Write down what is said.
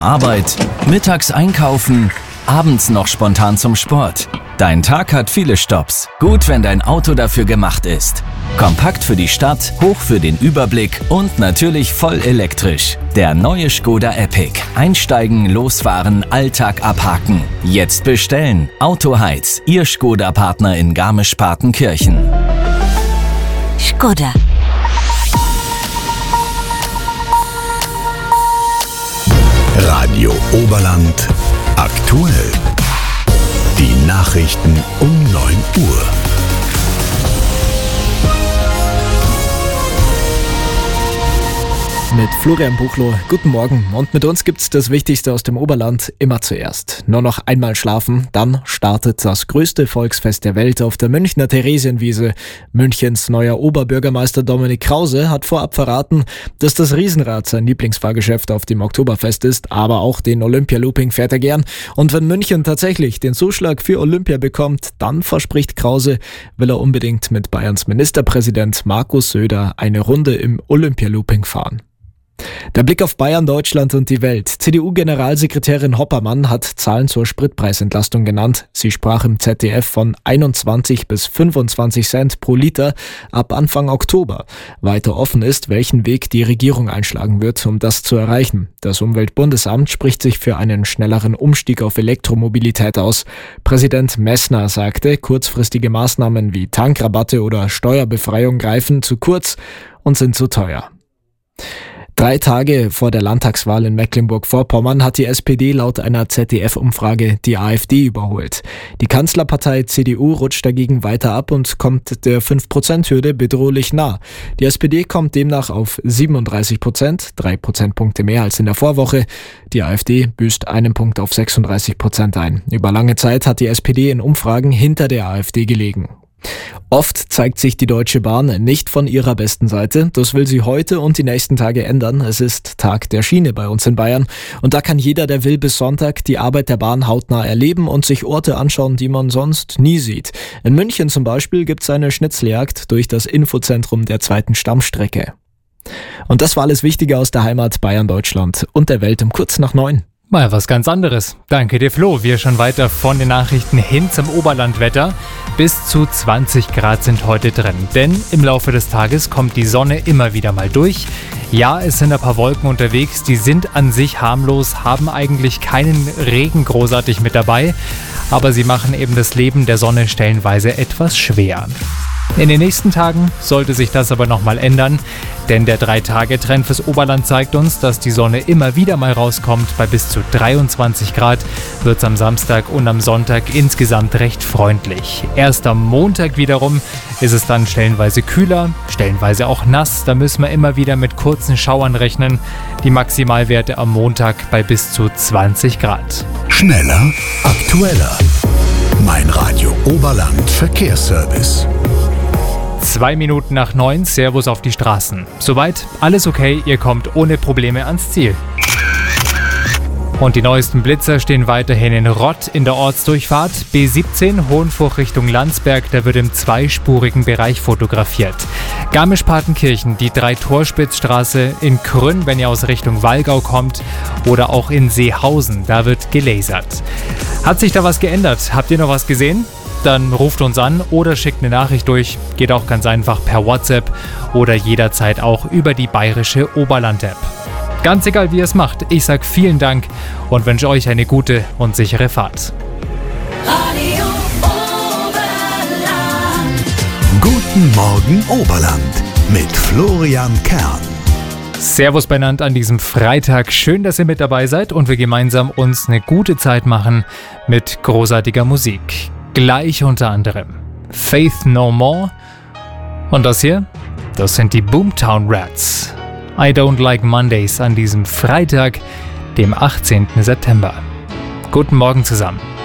Arbeit, mittags einkaufen, abends noch spontan zum Sport. Dein Tag hat viele Stopps. Gut, wenn dein Auto dafür gemacht ist. Kompakt für die Stadt, hoch für den Überblick und natürlich voll elektrisch. Der neue Škoda Epic. Einsteigen, losfahren, Alltag abhaken. Jetzt bestellen. Autoheiz, Ihr Škoda-Partner in Garmisch-Partenkirchen. Škoda. Radio Oberland aktuell. Die Nachrichten um 9 Uhr. Mit Florian Buchloh, guten Morgen. Und mit uns gibt's das Wichtigste aus dem Oberland immer zuerst. Nur noch einmal schlafen, dann startet das größte Volksfest der Welt auf der Münchner Theresienwiese. Münchens neuer Oberbürgermeister Dominik Krause hat vorab verraten, dass das Riesenrad sein Lieblingsfahrgeschäft auf dem Oktoberfest ist, aber auch den Olympia-Looping fährt er gern. Und wenn München tatsächlich den Zuschlag für Olympia bekommt, dann verspricht Krause, will er unbedingt mit Bayerns Ministerpräsident Markus Söder eine Runde im Olympia-Looping fahren. Der Blick auf Bayern, Deutschland und die Welt. CDU-Generalsekretärin Hoppermann hat Zahlen zur Spritpreisentlastung genannt. Sie sprach im ZDF von 21 bis 25 Cent pro Liter ab Anfang Oktober. Weiter offen ist, welchen Weg die Regierung einschlagen wird, um das zu erreichen. Das Umweltbundesamt spricht sich für einen schnelleren Umstieg auf Elektromobilität aus. Präsident Messner sagte, kurzfristige Maßnahmen wie Tankrabatte oder Steuerbefreiung greifen zu kurz und sind zu teuer. 3 Tage vor der Landtagswahl in Mecklenburg-Vorpommern hat die SPD laut einer ZDF-Umfrage die AfD überholt. Die Kanzlerpartei CDU rutscht dagegen weiter ab und kommt der 5%-Hürde bedrohlich nah. Die SPD kommt demnach auf 37%, 3 Prozentpunkte mehr als in der Vorwoche. Die AfD büßt einen Punkt auf 36% ein. Über lange Zeit hat die SPD in Umfragen hinter der AfD gelegen. Oft zeigt sich die Deutsche Bahn nicht von ihrer besten Seite. Das will sie heute und die nächsten Tage ändern. Es ist Tag der Schiene bei uns in Bayern. Und da kann jeder, der will, bis Sonntag die Arbeit der Bahn hautnah erleben und sich Orte anschauen, die man sonst nie sieht. In München zum Beispiel gibt es eine Schnitzeljagd durch das Infozentrum der 2. Stammstrecke. Und das war alles Wichtige aus der Heimat Bayern, Deutschland und der Welt um kurz nach 9. Mal was ganz anderes. Danke dir, Flo. Wir schon weiter von den Nachrichten hin zum Oberlandwetter. Bis zu 20 Grad sind heute drin. Denn im Laufe des Tages kommt die Sonne immer wieder mal durch. Ja, es sind ein paar Wolken unterwegs. Die sind an sich harmlos, haben eigentlich keinen Regen großartig mit dabei. Aber sie machen eben das Leben der Sonne stellenweise etwas schwer. In den nächsten Tagen sollte sich das aber nochmal ändern, denn der 3-Tage-Trend fürs Oberland zeigt uns, dass die Sonne immer wieder mal rauskommt. Bei bis zu 23 Grad wird es am Samstag und am Sonntag insgesamt recht freundlich. Erst am Montag wiederum ist es dann stellenweise kühler, stellenweise auch nass. Da müssen wir immer wieder mit kurzen Schauern rechnen. Die Maximalwerte am Montag bei bis zu 20 Grad. Schneller, aktueller. Mein Radio Oberland Verkehrsservice. 2 Minuten nach 9, Servus auf die Straßen. Soweit, alles okay, ihr kommt ohne Probleme ans Ziel. Und die neuesten Blitzer stehen weiterhin in Rott in der Ortsdurchfahrt. B17 Hohenfurch Richtung Landsberg, da wird im zweispurigen Bereich fotografiert. Garmisch-Partenkirchen, die 3-Torspitzstraße in Krünn, wenn ihr aus Richtung Wallgau kommt. Oder auch in Seehausen, da wird gelasert. Hat sich da was geändert? Habt ihr noch was gesehen? Dann ruft uns an oder schickt eine Nachricht durch. Geht auch ganz einfach per WhatsApp oder jederzeit auch über die bayerische Oberland-App. Ganz egal, wie ihr es macht, ich sage vielen Dank und wünsche euch eine gute und sichere Fahrt. Radio Oberland. Guten Morgen Oberland mit Florian Kern. Servus beieinander an diesem Freitag. Schön, dass ihr mit dabei seid und wir gemeinsam uns eine gute Zeit machen mit großartiger Musik. Gleich unter anderem Faith No More und das hier, das sind die Boomtown Rats. I Don't Like Mondays an diesem Freitag, dem 18. September. Guten Morgen zusammen.